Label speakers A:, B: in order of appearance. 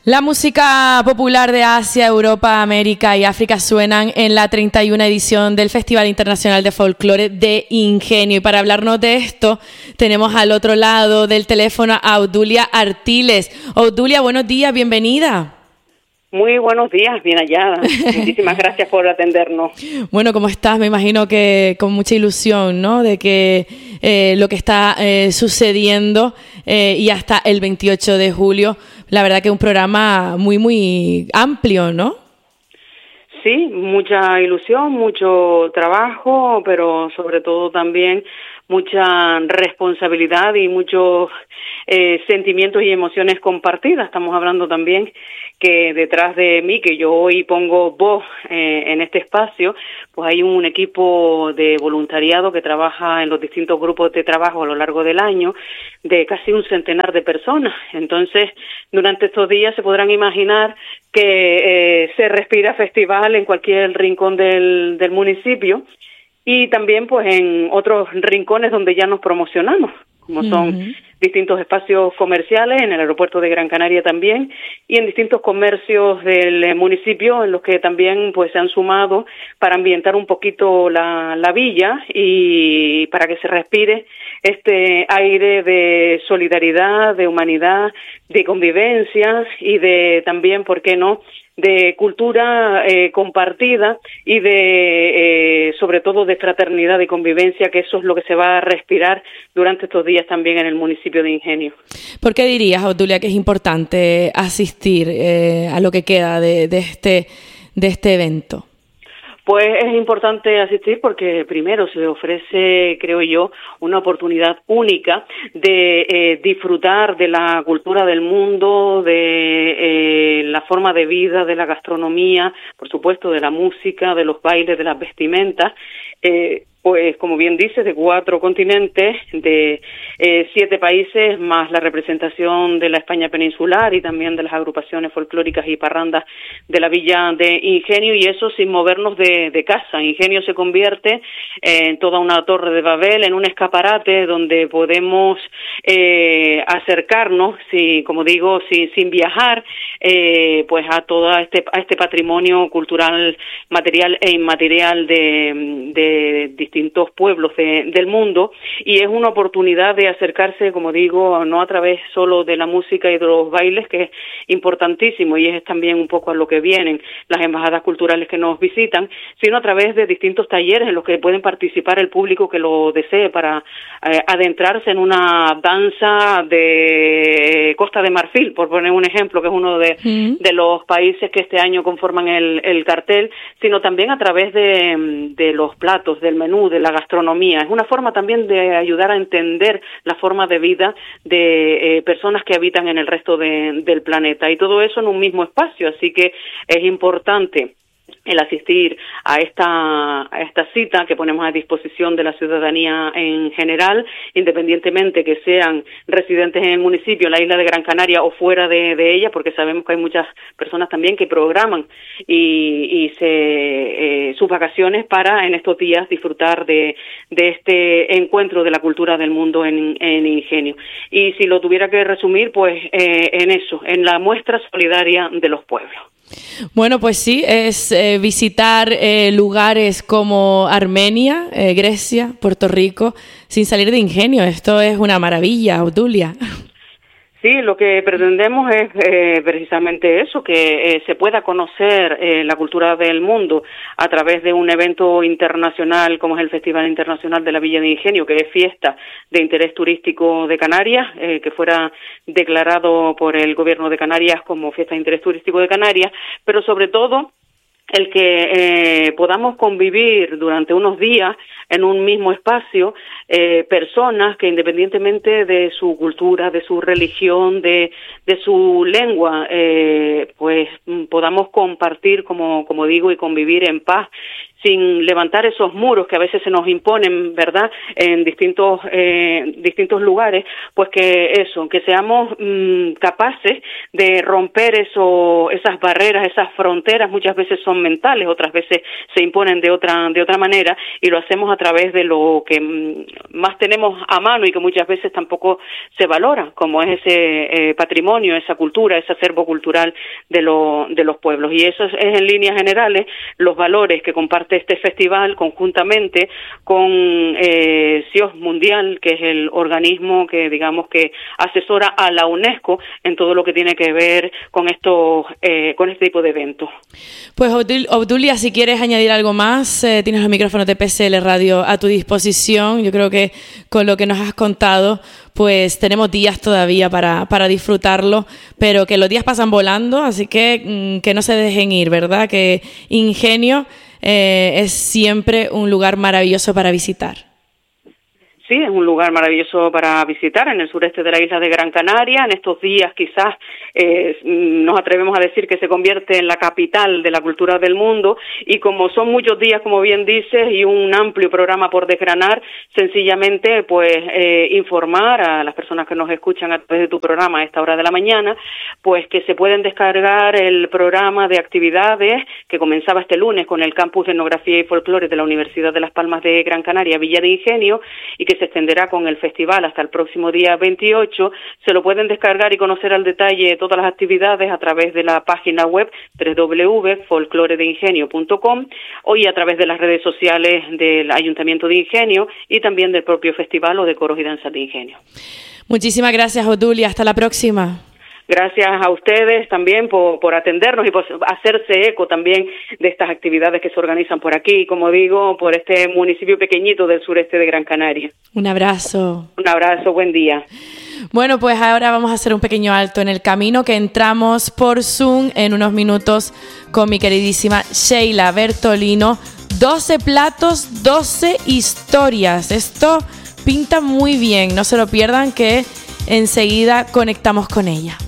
A: La música popular de Asia, Europa, América y África suenan en la 31ª edición del Festival Internacional de Folclore de Ingenio. Y para hablarnos de esto, tenemos al otro lado del teléfono a Obdulia Artiles. Obdulia, buenos días, bienvenida.
B: Muy buenos días, bien hallada. Muchísimas gracias por atendernos.
A: Bueno, ¿cómo estás? Me imagino que con mucha ilusión, ¿no? De que lo que está sucediendo y hasta el 28 de julio, la verdad que es un programa muy amplio, ¿no?
B: Sí, mucha ilusión, mucho trabajo, pero sobre todo también mucha responsabilidad y muchos sentimientos y emociones compartidas. Estamos hablando también que detrás de mí, que yo hoy pongo voz en este espacio, pues hay un equipo de voluntariado que trabaja en los distintos grupos de trabajo a lo largo del año, de casi un centenar de personas. Entonces, durante estos días se podrán imaginar que se respira festival en cualquier rincón del municipio y también pues en otros rincones donde ya nos promocionamos, como son distintos espacios comerciales, en el aeropuerto de Gran Canaria también, y en distintos comercios del municipio en los que también pues se han sumado para ambientar un poquito la villa y para que se respire este aire de solidaridad, de humanidad, de convivencia y de también, ¿por qué no?, de cultura compartida y de, sobre todo, de fraternidad y convivencia, que eso es lo que se va a respirar durante estos días también en el municipio de Ingenio.
A: ¿Por qué dirías, Obdulia, que es importante asistir a lo que queda de este evento?
B: Pues es importante asistir porque primero se ofrece, creo yo, una oportunidad única de disfrutar de la cultura del mundo, de la forma de vida, de la gastronomía, por supuesto de la música, de los bailes, de las vestimentas, pues como bien dices, de 4 continentes, de 7 países, más la representación de la España peninsular y también de las agrupaciones folclóricas y parrandas de la villa de Ingenio, y eso sin movernos de casa. Ingenio se convierte en toda una torre de Babel, en un escaparate donde podemos acercarnos, como digo, sin viajar, pues a todo este patrimonio cultural, material e inmaterial de distintos pueblos del mundo, y es una oportunidad de acercarse, como digo, no a través solo de la música y de los bailes, que es importantísimo y es también un poco a lo que vienen las embajadas culturales que nos visitan, sino a través de distintos talleres en los que pueden participar el público que lo desee para adentrarse en una danza de Costa de Marfil, por poner un ejemplo, que es uno de los países que este año conforman el cartel, sino también a través de los platos, del menú, de la gastronomía. Es una forma también de ayudar a entender la forma de vida de personas que habitan en el resto del planeta, y todo eso en un mismo espacio, así que es importante el asistir a esta cita que ponemos a disposición de la ciudadanía en general, independientemente que sean residentes en el municipio, en la isla de Gran Canaria o fuera de ella, porque sabemos que hay muchas personas también que programan sus vacaciones para en estos días disfrutar de este encuentro de la cultura del mundo en Ingenio. Y si lo tuviera que resumir, pues en eso, en la muestra solidaria de los pueblos.
A: Bueno, pues sí, es visitar lugares como Armenia, Grecia, Puerto Rico, sin salir de Ingenio. Esto es una maravilla, Obdulia.
B: Sí, lo que pretendemos es precisamente eso, que se pueda conocer la cultura del mundo a través de un evento internacional como es el Festival Internacional de la Villa de Ingenio, que es fiesta de interés turístico de Canarias, que fuera declarado por el Gobierno de Canarias como fiesta de interés turístico de Canarias, pero sobre todo el que podamos convivir durante unos días en un mismo espacio, personas que independientemente de su cultura, de su religión, de su lengua, pues podamos compartir, como digo, y convivir en paz, sin levantar esos muros que a veces se nos imponen, ¿verdad?, en distintos lugares, pues que seamos capaces de romper esas barreras, esas fronteras. Muchas veces son mentales, otras veces se imponen de otra manera, y lo hacemos a través de lo que más tenemos a mano y que muchas veces tampoco se valora, como es ese patrimonio, esa cultura, ese acervo cultural de los pueblos. Y eso es en líneas generales los valores que comparte este festival conjuntamente con CIOS Mundial, que es el organismo que digamos que asesora a la UNESCO en todo lo que tiene que ver con este tipo de eventos.
A: Pues Obdulia, si quieres añadir algo más, tienes los micrófonos de PSL Radio a tu disposición. Yo creo que con lo que nos has contado, pues tenemos días todavía para disfrutarlo, pero que los días pasan volando, así que no se dejen ir, ¿verdad? Que Ingenio es siempre un lugar maravilloso para visitar.
B: Sí, es un lugar maravilloso para visitar en el sureste de la isla de Gran Canaria. En estos días quizás nos atrevemos a decir que se convierte en la capital de la cultura del mundo, y como son muchos días, como bien dices, y un amplio programa por desgranar, sencillamente pues informar a las personas que nos escuchan a través de tu programa a esta hora de la mañana, pues que se pueden descargar el programa de actividades que comenzaba este lunes con el Campus de Etnografía y Folclore de la Universidad de Las Palmas de Gran Canaria, Villa de Ingenio, y que se extenderá con el festival hasta el próximo día 28. Se lo pueden descargar y conocer al detalle todas las actividades a través de la página web www.folcloredeingenio.com o y a través de las redes sociales del Ayuntamiento de Ingenio y también del propio festival o de coros y danzas de Ingenio.
A: Muchísimas gracias, Obdulia. Hasta la próxima.
B: Gracias a ustedes también por atendernos y por hacerse eco también de estas actividades que se organizan por aquí, como digo, por este municipio pequeñito del sureste de Gran Canaria.
A: Un abrazo.
B: Un abrazo, buen día.
A: Bueno, pues ahora vamos a hacer un pequeño alto en el camino, que entramos por Zoom en unos minutos con mi queridísima Sheila Bertolino. 12 platos, 12 historias. Esto pinta muy bien, no se lo pierdan, que enseguida conectamos con ella.